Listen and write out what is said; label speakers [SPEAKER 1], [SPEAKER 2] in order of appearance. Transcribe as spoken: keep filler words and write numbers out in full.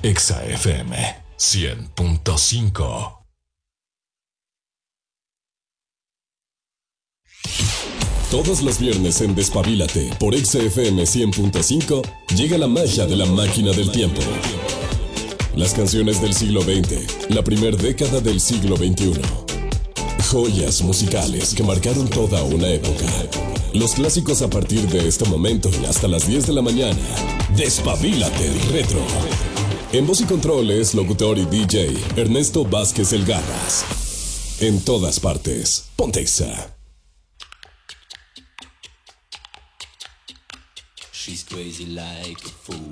[SPEAKER 1] Exa F M cien punto cinco.
[SPEAKER 2] Todos los viernes en Despabilate por Exa F M cien punto cinco llega la magia de la máquina del tiempo. Las canciones del siglo veinte, la primer década del siglo veintiuno. Joyas musicales que marcaron toda una época. Los clásicos a partir de este momento y hasta las diez de la mañana. Despabilate Retro. En voz y controles, locutor y D J, Ernesto Vázquez El Garras. En todas partes, ponte Exa.
[SPEAKER 3] She's crazy like a fool.